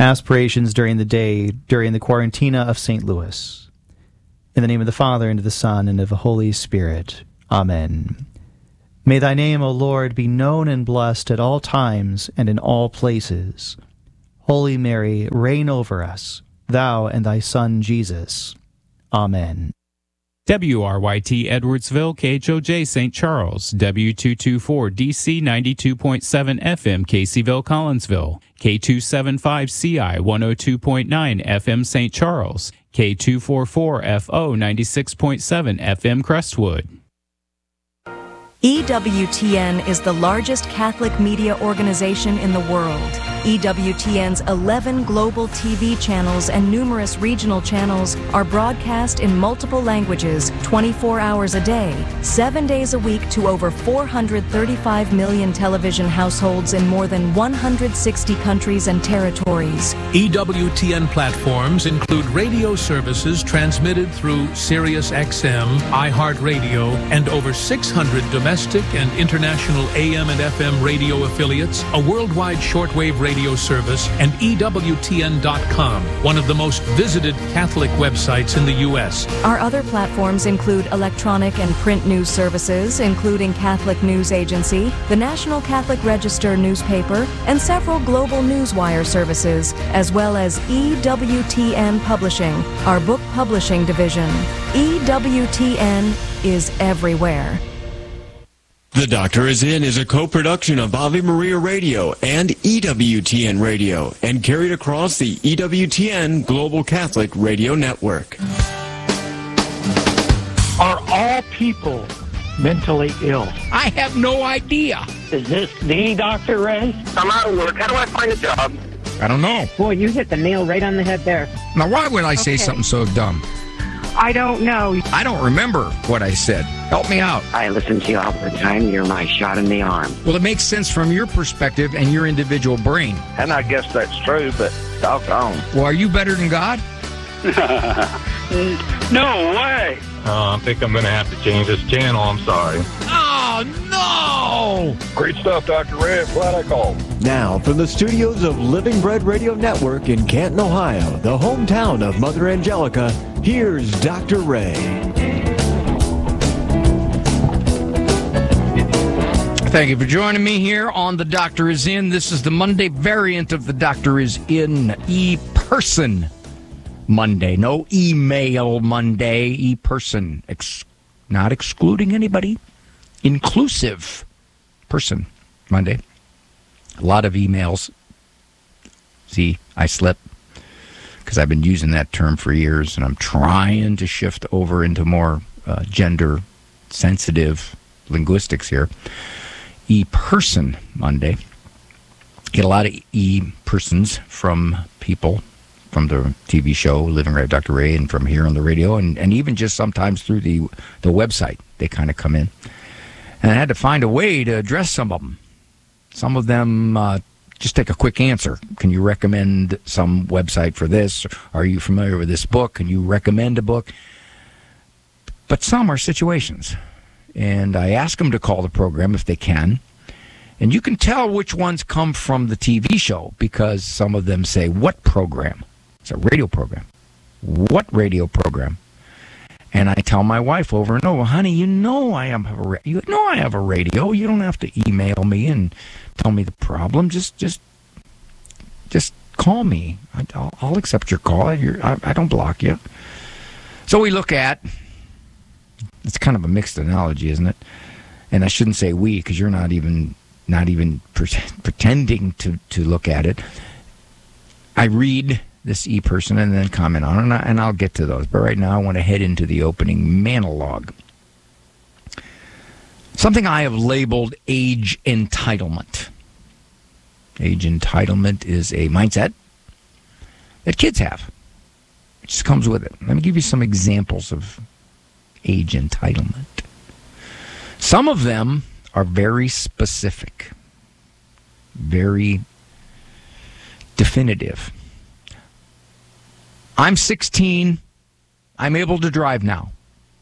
aspirations during the day, during the Quarantina of St. Louis. In the name of the Father, and of the Son, and of the Holy Spirit. Amen. May thy name, O Lord, be known and blessed at all times and in all places. Holy Mary, reign over us, thou and thy Son Jesus. Amen. WRYT Edwardsville, KHOJ St. Charles, W224DC 92.7 FM Caseyville, Collinsville, K275CI 102.9 FM St. Charles, K244FO 96.7 FM Crestwood. EWTN is the largest Catholic media organization in the world. EWTN's 11 global TV channels and numerous regional channels are broadcast in multiple languages 24 hours a day, 7 days a week to over 435 million television households in more than 160 countries and territories. EWTN platforms include radio services transmitted through Sirius XM, iHeartRadio, and over 600 domestic and international AM and FM radio affiliates, a worldwide shortwave radio service, and EWTN.com, one of the most visited Catholic websites in the U.S. Our other platforms include electronic and print news services, including Catholic News Agency, the National Catholic Register newspaper, and several global newswire services, as well as EWTN Publishing, our book publishing division. EWTN is everywhere. The Doctor Is In is a co-production of Ave Maria Radio and EWTN Radio and carried across the EWTN Global Catholic Radio Network. Are all people mentally ill? I have no idea. Is this the Dr. Ray? I'm out of work. How do I find a job? I don't know. Boy, you hit the nail right on the head there. Now, why would I say something so dumb? I don't know. I don't remember what I said. Help me out. I listen to you all the time. You're my shot in the arm. Well, it makes sense from your perspective and your individual brain. And I guess that's true, but doggone. Well, are you better than God? No way. I think I'm going to have to change this channel. I'm sorry. Oh, no! Great stuff, Dr. Ray. Glad I called. Now, from the studios of Living Bread Radio Network in Canton, Ohio, the hometown of Mother Angelica, here's Dr. Ray. Thank you for joining me here on The Doctor Is In. This is the Monday variant of The Doctor Is In, e-person Monday. No email Monday, e-person. Not excluding anybody. Inclusive person Monday. A lot of emails. See, I slip because I've been using that term for years, and I'm trying to shift over into more gender-sensitive linguistics here. E-person Monday. Get a lot of e-persons from people from the TV show Living Right with Dr. Ray and from here on the radio, and even just sometimes through the website. They kind of come in. And I had to find a way to address some of them. Some of them just take a quick answer. Can you recommend some website for this? Are you familiar with this book? Can you recommend a book? But some are situations. And I ask them to call the program if they can. And you can tell which ones come from the TV show because some of them say, what program? It's a radio program. What radio program? And I tell my wife over and over, honey, you know I have a radio. You don't have to email me and tell me the problem. Just call me. I'll accept your call. I don't block you. So we look at, it's kind of a mixed analogy, isn't it? And I shouldn't say we because you're not even pretending to look at it. I read this e-person and then comment on it, and I'll get to those. But right now I want to head into the opening monologue. Something I have labeled age entitlement. Age entitlement is a mindset that kids have. It just comes with it. Let me give you some examples of age entitlement. Some of them are very specific, very definitive. I'm 16. I'm able to drive now.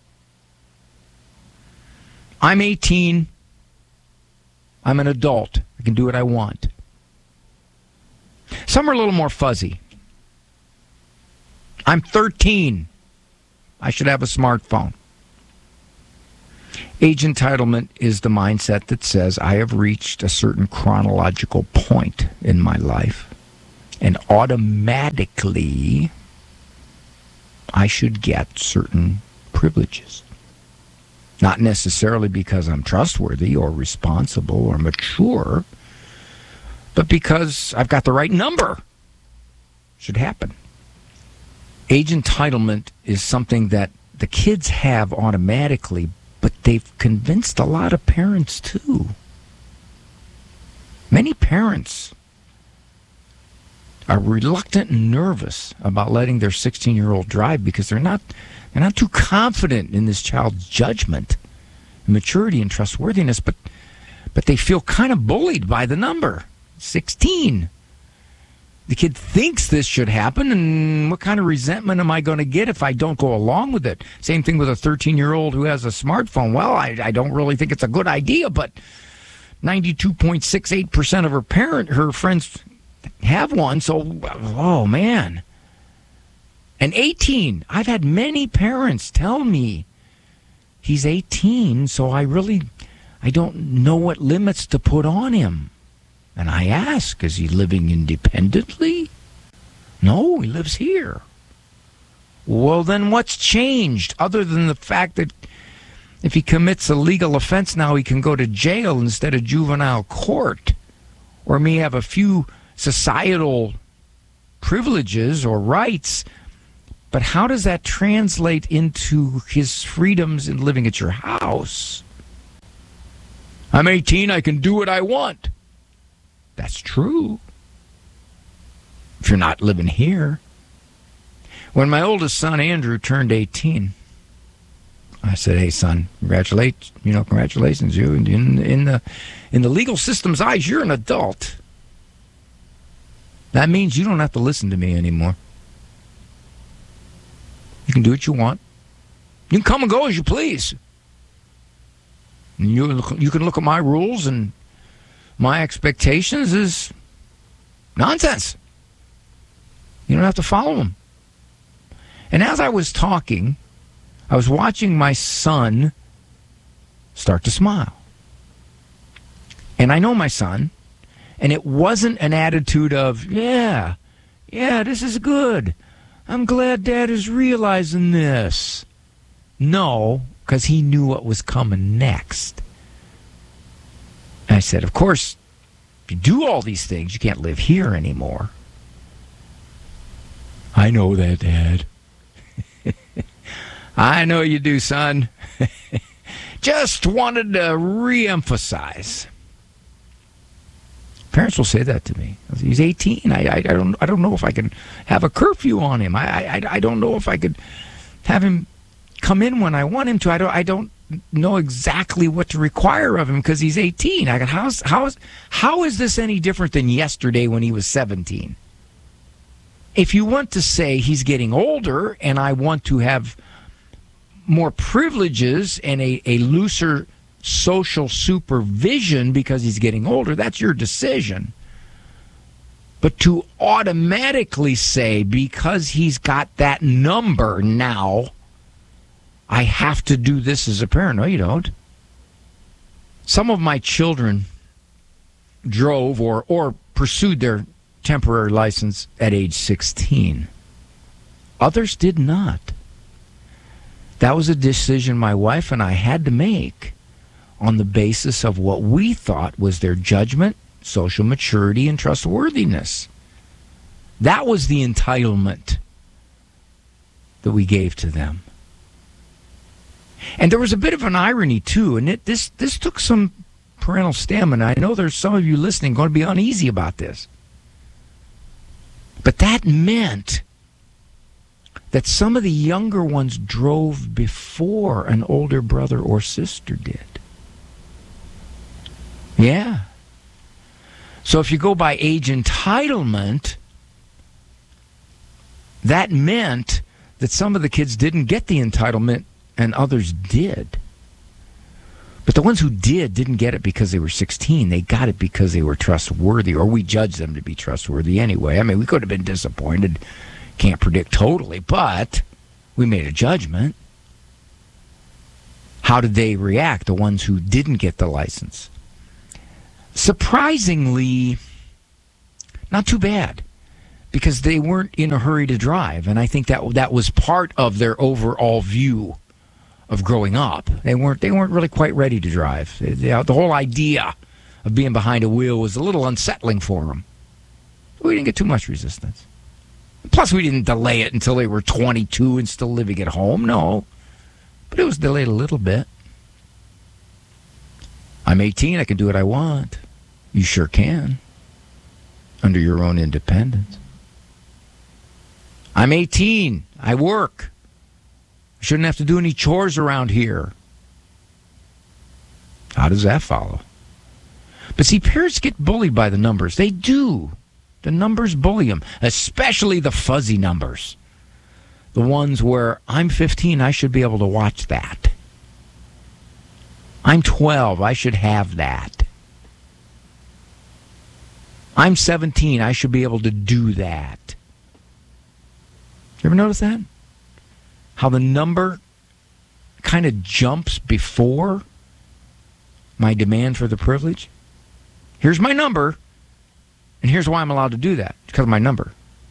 I'm 18. I'm an adult. I can do what I want. Some Some are a little more fuzzy. I'm 13. I should have a smartphone. Age entitlement is the mindset that says I have reached a certain chronological point in my life, and automatically I should get certain privileges. Not necessarily because I'm trustworthy or responsible or mature, but because I've got the right number. Should happen. Age entitlement is something that the kids have automatically, but they've convinced a lot of parents too. Many parents are reluctant and nervous about letting their 16-year-old drive because they're not too confident in this child's judgment, maturity, and trustworthiness, but they feel kind of bullied by the number, 16. The kid thinks this should happen, and what kind of resentment am I going to get if I don't go along with it? Same thing with a 13-year-old who has a smartphone. Well, I don't really think it's a good idea, but 92.68% of her friends have one, so, oh, man. And 18, I've had many parents tell me he's 18, so I don't know what limits to put on him. And I ask, is he living independently? No, he lives here. Well, then what's changed other than the fact that if he commits a legal offense now, he can go to jail instead of juvenile court, or may have a few societal privileges or rights, but how does that translate into his freedoms in living at your house? I'm 18, I can do what I want. That's true. If you're not living here. When my oldest son, Andrew, turned 18, I said, hey, son, congratulations. You in the legal system's eyes, you're an adult. That means you don't have to listen to me anymore. You can do what you want. You can come and go as you please. And you can look at my rules, and my expectations is nonsense. You don't have to follow them. And as I was talking, I was watching my son start to smile. And I know my son, and it wasn't an attitude of, yeah, this is good. I'm glad Dad is realizing this. No, because he knew what was coming next. And I said, of course, if you do all these things, you can't live here anymore. I know that, Dad. I know you do, son. Just wanted to reemphasize. Parents will say that to me. He's 18. I don't know if I can have a curfew on him. I don't know if I could have him come in when I want him to. I don't know exactly what to require of him because he's 18. How is this any different than yesterday when he was 17? If you want to say he's getting older and I want to have more privileges and a looser social supervision because he's getting older, that's your decision. But to automatically say because he's got that number now, I have to do this as a parent. No, you don't. Some of my children drove or pursued their temporary license at age 16. Others did not. That was a decision my wife and I had to make on the basis of what we thought was their judgment, social maturity, and trustworthiness. That was the entitlement that we gave to them. And there was a bit of an irony, too, and this took some parental stamina. I know there's some of you listening going to be uneasy about this. But that meant that some of the younger ones drove before an older brother or sister did. Yeah. So if you go by age entitlement, that meant that some of the kids didn't get the entitlement and others did. But the ones who didn't get it because they were 16. They got it because they were trustworthy, or we judged them to be trustworthy anyway. I mean, we could have been disappointed. Can't predict totally, but we made a judgment. How did they react, the ones who didn't get the license? Surprisingly, not too bad, because they weren't in a hurry to drive, and I think that was part of their overall view of growing up. They weren't really quite ready to drive. The whole idea of being behind a wheel was a little unsettling for them. We didn't get too much resistance. Plus, we didn't delay it until they were 22 and still living at home. No. But it was delayed a little bit. I'm 18. I can do what I want. You sure can. Under your own independence. I'm 18. I work. I shouldn't have to do any chores around here. How does that follow? But see, parents get bullied by the numbers. They do. The numbers bully them, especially the fuzzy numbers. The ones where I'm 15, I should be able to watch that. I'm 12, I should have that. I'm 17, I should be able to do that. You ever notice that? How the number kind of jumps before my demand for the privilege? Here's my number, and here's why I'm allowed to do that. It's because of my number.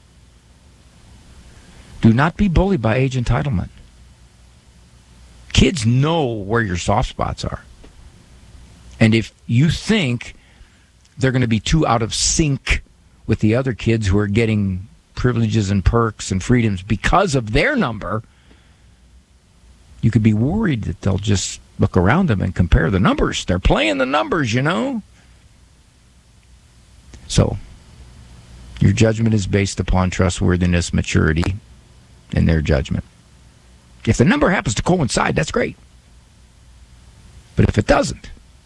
Do not be bullied by age entitlement. Kids know where your soft spots are. And if you think they're going to be too out of sync with the other kids who are getting privileges and perks and freedoms because of their number, you could be worried that they'll just look around them and compare the numbers. They're playing the numbers, you know. So, your judgment is based upon trustworthiness, maturity, and their judgment. If the number happens to coincide, that's great. But if it doesn't,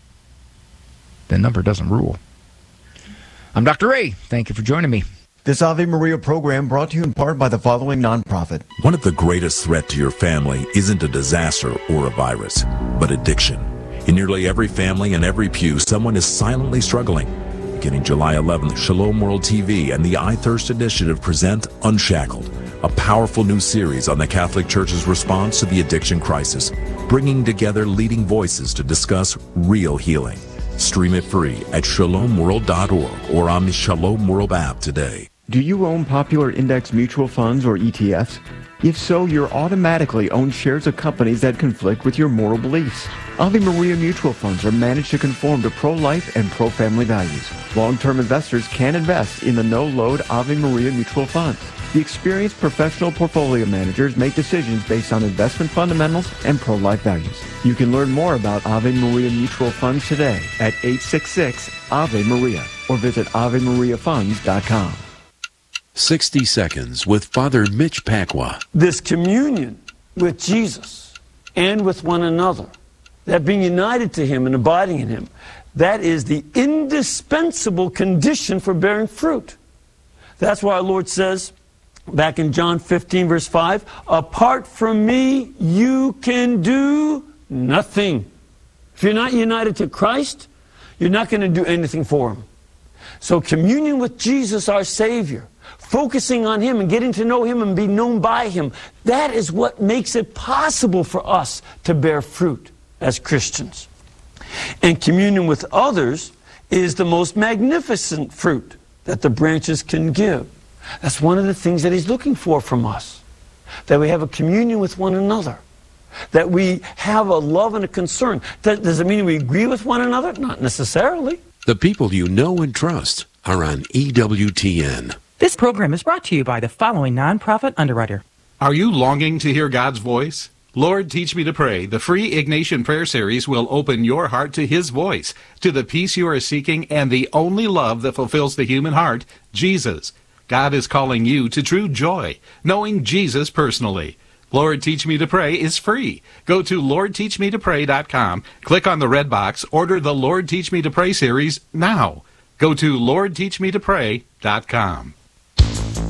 the number doesn't rule. I'm Dr. Ray. Thank you for joining me. This Ave Maria program brought to you in part by the following nonprofit. One of the greatest threats to your family isn't a disaster or a virus, but addiction. In nearly every family and every pew, someone is silently struggling. Beginning July 11th, Shalom World TV and the I Thirst Initiative present Unshackled, a powerful new series on the Catholic Church's response to the addiction crisis, bringing together leading voices to discuss real healing. Stream it free at shalomworld.org or on the Shalom World app today. Do you own popular index mutual funds or ETFs? If so, you're automatically own shares of companies that conflict with your moral beliefs. Ave Maria mutual funds are managed to conform to pro-life and pro-family values. Long-term investors can invest in the no-load Ave Maria mutual funds. The experienced professional portfolio managers make decisions based on investment fundamentals and pro-life values. You can learn more about Ave Maria mutual funds today at 866-AVE-MARIA or visit AveMariaFunds.com. 60 Seconds with Father Mitch Pacwa. This communion with Jesus and with one another, that being united to Him and abiding in Him, that is the indispensable condition for bearing fruit. That's why our Lord says, back in John 15, verse 5, apart from me, you can do nothing. If you're not united to Christ, you're not going to do anything for Him. So communion with Jesus, our Savior, focusing on Him and getting to know Him and be known by Him, that is what makes it possible for us to bear fruit as Christians. And communion with others is the most magnificent fruit that the branches can give. That's one of the things that He's looking for from us, that we have a communion with one another, that we have a love and a concern. Does it mean we agree with one another? Not necessarily. The people you know and trust are on EWTN. This program is brought to you by the following nonprofit underwriter. Are you longing to hear God's voice? Lord, Teach Me to Pray, the free Ignatian prayer series will open your heart to His voice, to the peace you are seeking, and the only love that fulfills the human heart, Jesus. God is calling you to true joy, knowing Jesus personally. Lord, Teach Me to Pray is free. Go to LordTeachMeToPray.com, click on the red box, order the Lord Teach Me to Pray series now. Go to LordTeachMeToPray.com.